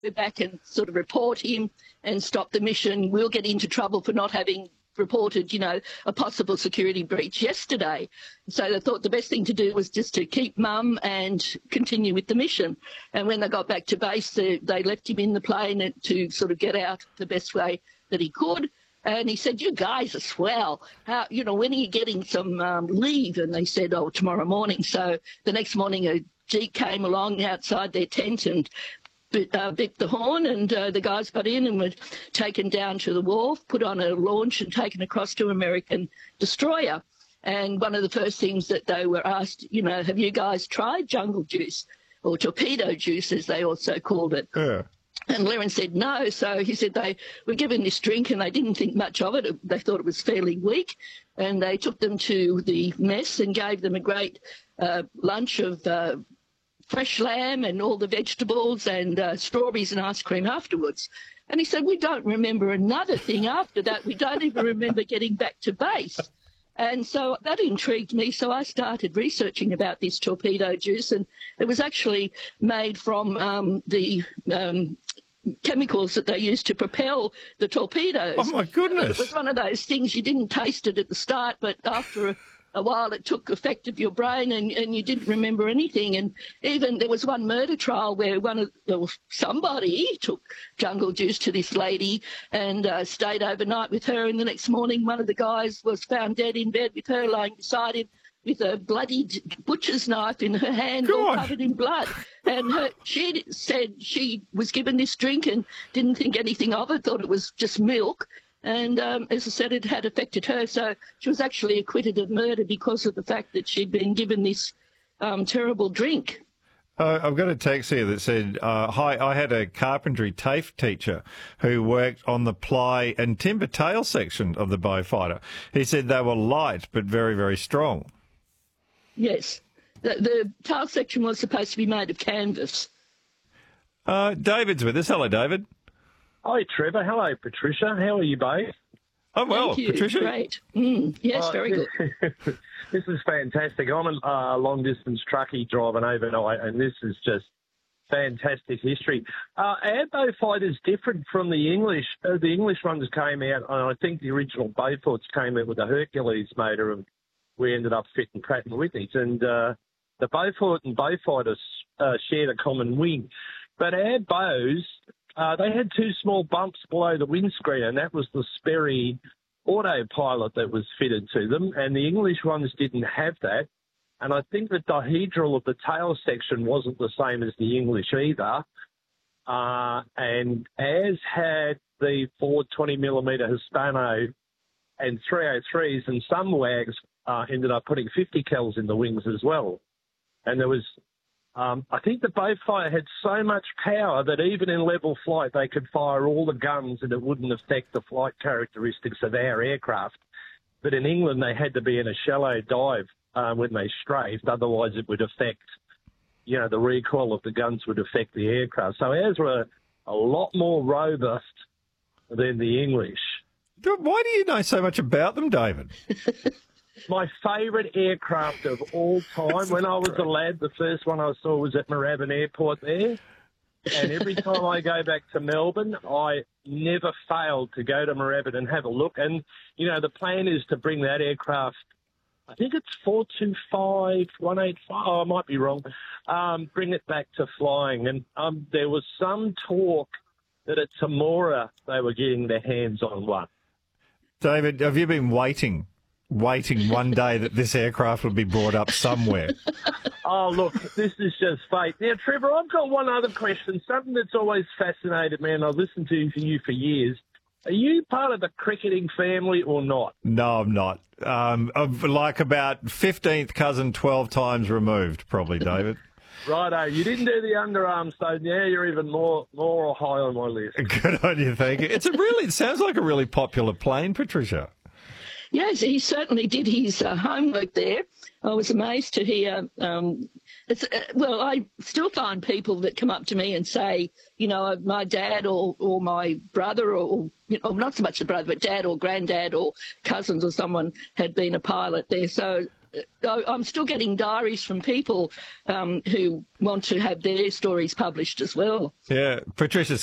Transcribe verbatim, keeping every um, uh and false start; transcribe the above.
go back and sort of report him and stop the mission. We'll get into trouble for not having reported, you know, a possible security breach yesterday. So they thought the best thing to do was just to keep mum and continue with the mission. And when they got back to base, they, they left him in the plane to sort of get out the best way that he could. And he said, you guys are swell. How, you know, when are you getting some um, leave? And they said, oh, tomorrow morning. So the next morning a Jeep came along outside their tent and Uh, beeped the horn, and uh, the guys got in and were taken down to the wharf, put on a launch and taken across to an American destroyer. And one of the first things that they were asked, you know, have you guys tried jungle juice, or torpedo juice as they also called it? Yeah. And Laren said no. So he said they were given this drink and they didn't think much of it. They thought it was fairly weak. And they took them to the mess and gave them a great uh, lunch of uh, fresh lamb and all the vegetables and uh, strawberries and ice cream afterwards. And he said, we don't remember another thing after that. We don't even remember getting back to base. And so that intrigued me. So I started researching about this torpedo juice, and it was actually made from um, the um, chemicals that they used to propel the torpedoes. Oh, my goodness. It was one of those things you didn't taste it at the start, but after a a while it took effect of your brain and, and you didn't remember anything. And even there was one murder trial where one of well, somebody took jungle juice to this lady and uh, stayed overnight with her, and the next morning one of the guys was found dead in bed with her lying beside him with a bloodied butcher's knife in her hand, God. all covered in blood. And her, she said she was given this drink and didn't think anything of it, thought it was just milk. And um, as I said, it had affected her. So she was actually acquitted of murder because of the fact that she'd been given this um, terrible drink. Uh, I've got a text here that said, uh, hi, I had a carpentry TAFE teacher who worked on the ply and timber tail section of the Beaufighter. He said they were light but very, very strong. Yes. The, the tail section was supposed to be made of canvas. Uh, David's with us. Hello, David. Hi, Trevor. Hello, Patricia. How are you both? Oh, well, Thank you. Patricia. Great. Mm, yes, Uh, very good. This is fantastic. I'm a uh, long-distance truckie driving overnight, and this is just fantastic history. Uh, our Beaufighter is different from the English. Uh, the English ones came out, and I think the original Beauforts came out with a Hercules motor, and we ended up fitting Pratt and Whitney's. And uh, the Beaufort and Beaufighter uh, shared a common wing. But our Bows, uh, they had two small bumps below the windscreen, and that was the Sperry autopilot that was fitted to them, and the English ones didn't have that. And I think the dihedral of the tail section wasn't the same as the English either. Uh, and ours had the Ford twenty millimeter Hispano and three oh threes, and some wags uh, ended up putting fifty cals in the wings as well. And there was, um, I think the Beaufighter had so much power that even in level flight they could fire all the guns and it wouldn't affect the flight characteristics of our aircraft. But in England they had to be in a shallow dive uh, when they strafed, otherwise it would affect, you know, the recoil of the guns would affect the aircraft. So ours were a lot more robust than the English. Why do you know so much about them, David? My favourite aircraft of all time. When I was a lad, the first one I saw was at Moorabbin Airport there. And every time I go back to Melbourne, I never failed to go to Moorabbin and have a look. And, you know, the plan is to bring that aircraft, I think it's four two five, one eight five, oh, I might be wrong, um, bring it back to flying. And um, there was some talk that at Temora they were getting their hands on one. David, have you been waiting, waiting one day that this aircraft would be brought up somewhere? Oh, look, this is just fate. Now, Trevor, I've got one other question, something that's always fascinated me, and I've listened to you for years. Are you part of the cricketing family or not? No, I'm not. Um, of like about fifteenth cousin, twelve times removed, probably, David. Righto, you didn't do the underarm, so now you're even more more high on my list. Good on you, thank you. It's a really, it sounds like a really popular plane, Patricia. Yes, he certainly did his uh, homework there. I was amazed to hear. Um, it's, uh, well, I still find people that come up to me and say, you know, my dad or, or my brother or, you know, not so much the brother, but dad or granddad or cousins or someone had been a pilot there. So I'm still getting diaries from people um, who want to have their stories published as well. Yeah, Patricia